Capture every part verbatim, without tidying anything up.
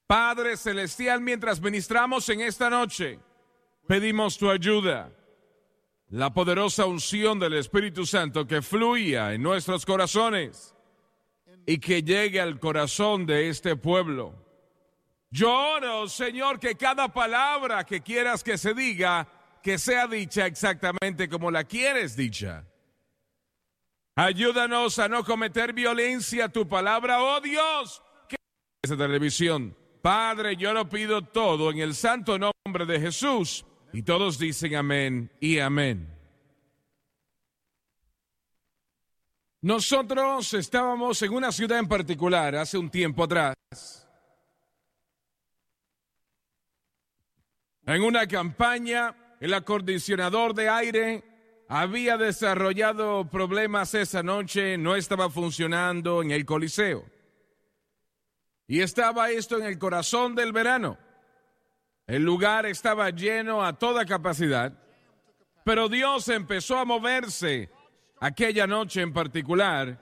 Padre Celestial, mientras ministramos en esta noche, pedimos tu ayuda, la poderosa unción del Espíritu Santo que fluya en nuestros corazones y que llegue al corazón de este pueblo. Yo oro, Señor, que cada palabra que quieras que se diga, que sea dicha exactamente como la quieres dicha. Ayúdanos a no cometer violencia a tu palabra, oh Dios, que es esta televisión. Padre, yo lo pido todo en el santo nombre de Jesús. Y todos dicen amén y amén. Nosotros estábamos en una ciudad en particular hace un tiempo atrás, en una campaña. El acondicionador de aire había desarrollado problemas esa noche, no estaba funcionando en el Coliseo. Y estaba esto en el corazón del verano. El lugar estaba lleno a toda capacidad, pero Dios empezó a moverse aquella noche en particular,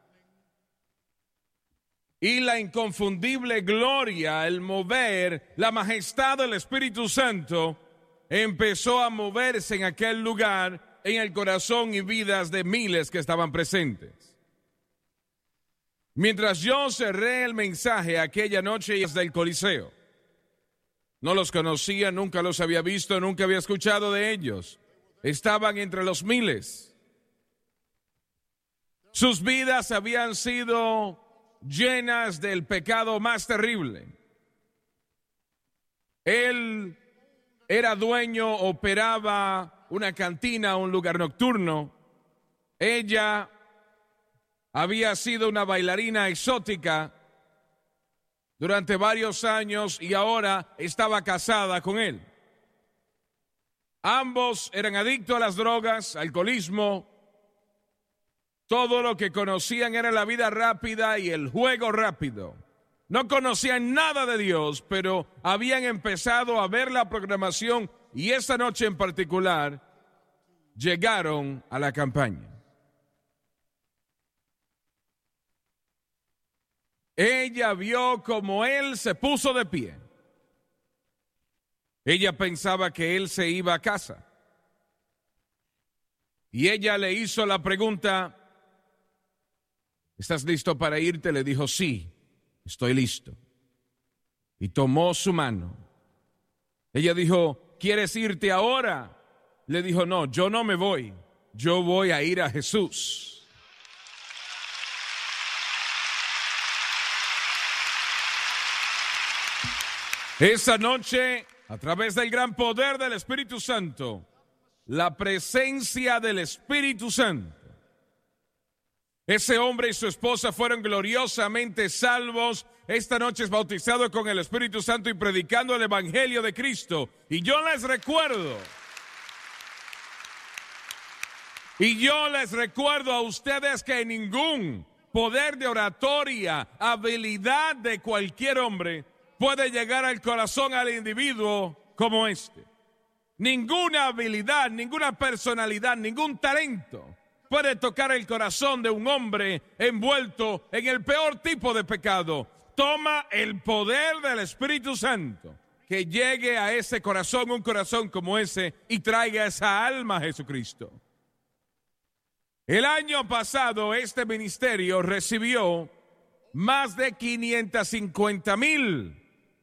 y la inconfundible gloria, el mover, la majestad del Espíritu Santo empezó a moverse en aquel lugar, en el corazón y vidas de miles que estaban presentes. Mientras yo cerré el mensaje aquella noche desde el Coliseo, no los conocía, nunca los había visto, nunca había escuchado de ellos. Estaban entre los miles. Sus vidas habían sido llenas del pecado más terrible. Él era dueño, operaba una cantina, un lugar nocturno. Ella había sido una bailarina exótica durante varios años y ahora estaba casada con él. Ambos eran adictos a las drogas, alcoholismo. Todo lo que conocían era la vida rápida y el juego rápido. No conocían nada de Dios, pero habían empezado a ver la programación y esa noche en particular llegaron a la campaña. Ella vio como él se puso de pie. Ella pensaba que él se iba a casa. Y ella le hizo la pregunta: ¿estás listo para irte? Le dijo: sí, estoy listo. Y tomó su mano. Ella dijo: ¿quieres irte ahora? Le dijo: no, yo no me voy. Yo voy a ir a Jesús. Esa noche, a través del gran poder del Espíritu Santo, la presencia del Espíritu Santo, ese hombre y su esposa fueron gloriosamente salvos. Esta noche es bautizado con el Espíritu Santo y predicando el Evangelio de Cristo. Y yo les recuerdo, y yo les recuerdo a ustedes que ningún poder de oratoria, habilidad de cualquier hombre puede llegar al corazón al individuo como este. Ninguna habilidad, ninguna personalidad, ningún talento puede tocar el corazón de un hombre envuelto en el peor tipo de pecado. Toma el poder del Espíritu Santo que llegue a ese corazón, un corazón como ese, y traiga esa alma a Jesucristo. El año pasado este ministerio recibió más de quinientas cincuenta mil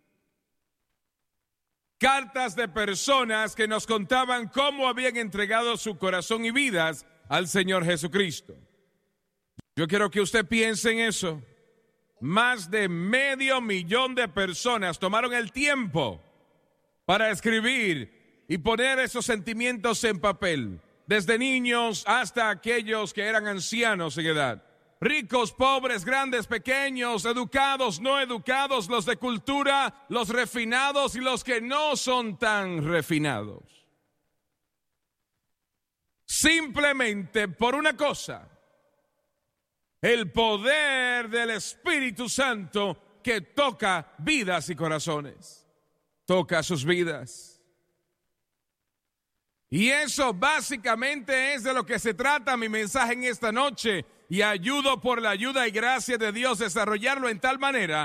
cartas de personas que nos contaban cómo habían entregado su corazón y vidas al Señor Jesucristo. Yo quiero que usted piense en eso. Más de medio millón de personas tomaron el tiempo para escribir y poner esos sentimientos en papel, desde niños hasta aquellos que eran ancianos en edad. Ricos, pobres, grandes, pequeños, educados, no educados, los de cultura, los refinados y los que no son tan refinados. Simplemente por una cosa: el poder del Espíritu Santo que toca vidas y corazones. Toca sus vidas. Y eso básicamente es de lo que se trata mi mensaje en esta noche. Y ayudo por la ayuda y gracia de Dios desarrollarlo en tal manera